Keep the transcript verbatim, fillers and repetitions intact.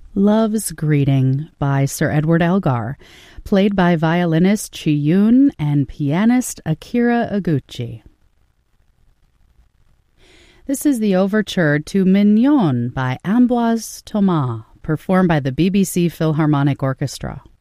Love's Greeting by Sir Edward Elgar, played by violinist Chi-Yun and pianist Akira Iguchi. This is the overture to Mignon by Ambroise Thomas, performed by the B B C Philharmonic Orchestra.